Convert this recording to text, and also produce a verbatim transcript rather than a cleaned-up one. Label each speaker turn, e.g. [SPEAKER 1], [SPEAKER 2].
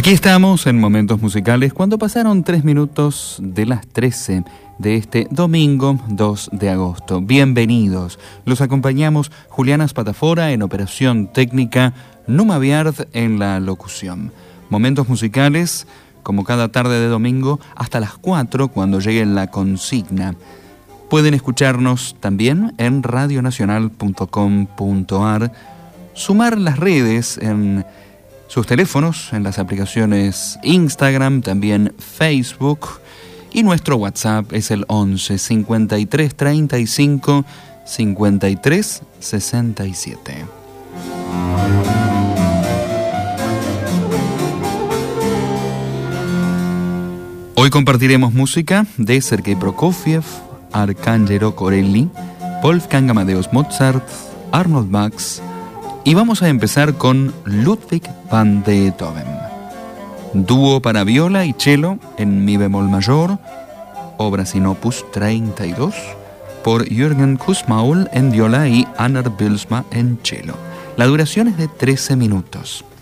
[SPEAKER 1] Aquí estamos en Momentos Musicales cuando pasaron tres minutos de las trece de este domingo dos de agosto. Bienvenidos. Los acompañamos Juliana Spatafora en operación técnica, Numa Biard en la locución. Momentos Musicales, como cada tarde de domingo, hasta las cuatro cuando llegue la consigna. Pueden escucharnos también en radio nacional punto com punto a r, sumar las redes en sus teléfonos, en las aplicaciones Instagram, también Facebook, y nuestro WhatsApp es el once cincuenta y tres treinta y cinco cincuenta y tres sesenta y siete. Hoy compartiremos música de Sergei Prokofiev, Arcangelo Corelli, Wolfgang Amadeus Mozart, Arnold Bax, y vamos a empezar con Ludwig van Beethoven. Dúo para viola y cello en mi bemol mayor, obra sin opus treinta y dos, por Jürgen Kussmaul en viola y Anna Bylsma en cello. La duración es de trece minutos.